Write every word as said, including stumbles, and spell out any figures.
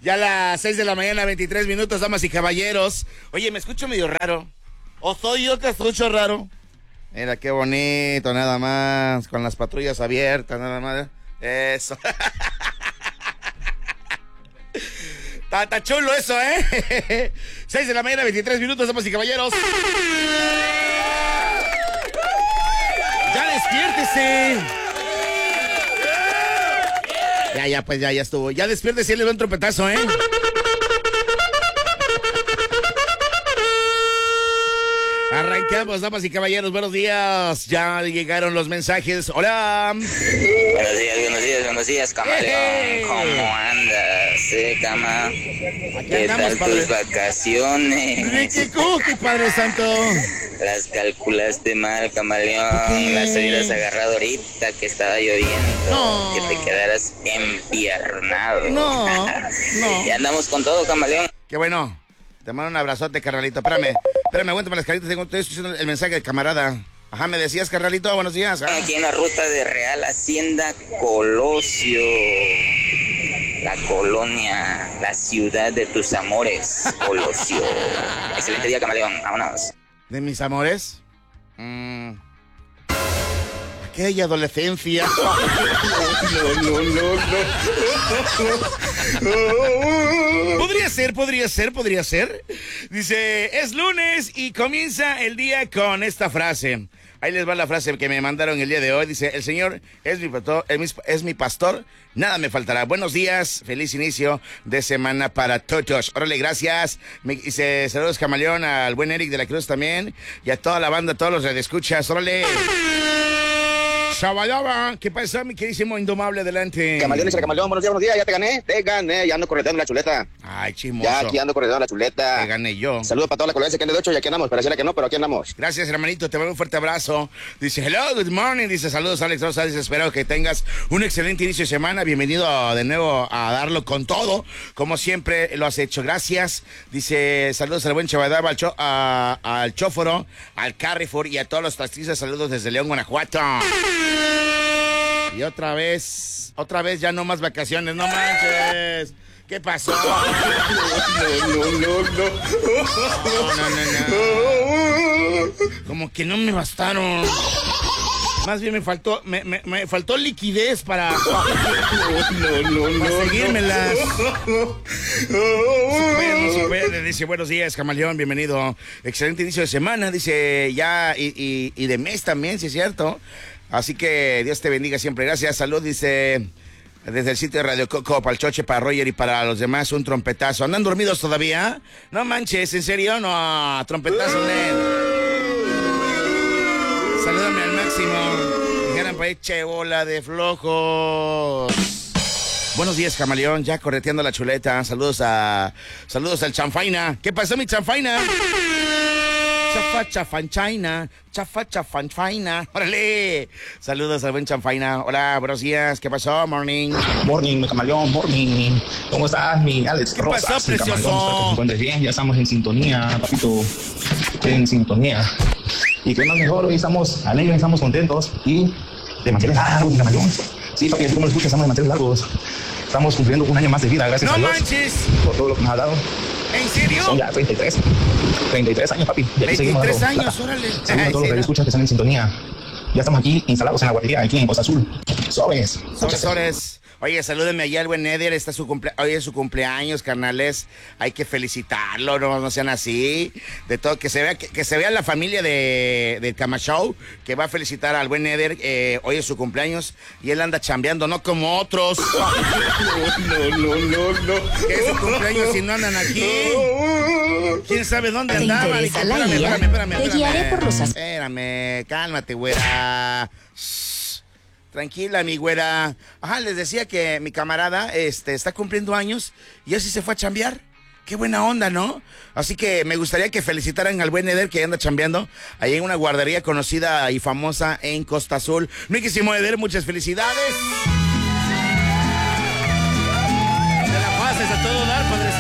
Ya a las seis de la mañana, veintitrés minutos, damas y caballeros. Oye, me escucho medio raro. ¿O soy yo que escucho raro? Mira, qué bonito, nada más. Con las patrullas abiertas, nada más. Eso. Está, está chulo eso, ¿eh? seis de la mañana, veintitrés minutos, damas y caballeros. ¡Ya despiértese! Ya, ya, pues ya, ya estuvo. Ya despiértese y le doy un trompetazo, ¿eh? Arrancamos, damas y caballeros, buenos días. Ya llegaron los mensajes. Hola. Buenos días, buenos días, buenos días, camaleón. Hey. ¿Cómo andas, eh, cama? Aquí ¿Qué andamos, tal padre. tus vacaciones? ¿Qué coge, Padre Santo? Las calculaste mal, camaleón. ¿Qué? Las hubieras agarrado ahorita que estaba lloviendo. No. Que te quedaras empiernado. No, no. Y andamos con todo, camaleón. Qué bueno. Te mando un abrazote, carnalito. Espérame, espérame, aguántame las caritas. Tengo- Estoy escuchando el mensaje del camarada. Ajá, me decías, carnalito, buenos días. Ah. Aquí en la ruta de Real Hacienda Colosio. La colonia, la ciudad de tus amores, Colosio. Excelente día, camaleón. Vámonos. ¿De mis amores? Mm. Aquella adolescencia. No, no, no, no. Podría ser, podría ser, podría ser. Dice, es lunes y comienza el día con esta frase. Ahí les va la frase que me mandaron el día de hoy. Dice, el Señor es mi pastor, es mi, es mi pastor, nada me faltará. Buenos días, feliz inicio de semana para todos. Órale, gracias. Me dice, saludos, camaleón, al buen Eric de la Cruz también. Y a toda la banda, a todos los redescuchas. Órale. Shabalaba, ¿qué pasó, mi queridísimo indomable? Adelante. Camaleón, dice el camaleón, buenos días, buenos días, ya te gané, te gané, ya ando correteando la chuleta. Ay, chismoso. Ya aquí ando correteando la chuleta. Te gané yo. Saludos para toda la colonia que ande de ocho y aquí andamos, pareciera que no, pero aquí andamos. Gracias, hermanito, te mando un fuerte abrazo. Dice, hello, good morning. Dice, saludos, Alex Rosa. Dice, espero que tengas un excelente inicio de semana. Bienvenido de nuevo a darlo con todo, como siempre lo has hecho. Gracias. Dice, saludos al buen Chavadaba, al, cho a, al Chóforo, al Carrefour y a todos los taxistas. Saludos desde León, Guanajuato. Y otra vez, otra vez ya no más vacaciones, no manches. ¿Qué pasó? No, no, no, no. No, no, no, no. Como que no me bastaron. Más bien me faltó, me, me, me faltó liquidez para, no, no, no, para seguírmelas. No se no se puede. Dice, buenos días, camaleón, bienvenido. Excelente inicio de semana, dice, ya, y, y, y de mes también, si es cierto. Así que Dios te bendiga siempre. Gracias, salud, dice desde el sitio de Radio Coco, para el Choche, para Roger y para los demás, un trompetazo. ¿Andan dormidos todavía? No manches, ¿en serio? No, trompetazo, nen. Salúdame al máximo. Dijeran para ahí, che, bola de flojos. Buenos días, camaleón, ya correteando la chuleta. Saludos a saludos al Chanfaina. ¿Qué pasó, mi Chanfaina? Chafa, chafanchaina, chafa, chafanchaina. Órale. Saludos al buen Chanfaina. Hola, buenos días. ¿Qué pasó? Morning. Morning, mi camaleón, morning. ¿Cómo estás, mi Alex ¿Qué Rosas? pasó, Mi precioso? camaleón, espero que te encuentres bien, ya estamos en sintonía, papito. En sintonía. Y que más mejor, hoy estamos alegres, estamos contentos y de mantener largos, mi camaleón. Sí, papi, ¿cómo lo escuchas? Estamos de mantener largos. Estamos cumpliendo un año más de vida, gracias No a Dios. manches. Por todo lo que nos ha dado. ¿En serio? Son ya treinta y tres. treinta y tres años, papi. Y aquí seguimos veintitrés dando años, lata. órale. Saludos a todos Ay, los sí, que no. escuchan que están en sintonía. Ya estamos aquí instalados en la guardería, aquí en Costa Azul. Sobres. Sobres, sobres. Oye, salúdenme allá al buen Eder, está su cumple... hoy es su cumpleaños, carnales. Hay que felicitarlo, no, no sean así. De todo, que se vea, que, que se vea la familia de, del Cama Show, que va a felicitar al buen Eder. Eh, hoy es su cumpleaños y él anda chambeando, no como otros. No, no, no, no. Que es su cumpleaños y no andan aquí. ¿Quién sabe dónde ¿Te andaban? interesa la Espérame, guía? espérame, espérame, Te espérame. guiaré por los as- Espérame, cálmate, güera. Shh. Tranquila, mi güera. Ajá, les decía que mi camarada este, está cumpliendo años y así se fue a chambear. Qué buena onda, ¿no? Así que me gustaría que felicitaran al buen Eder que anda chambeando ahí en una guardería conocida y famosa en Costa Azul. Miquísimo Eder, muchas felicidades. Te la pases a todo dar, padre.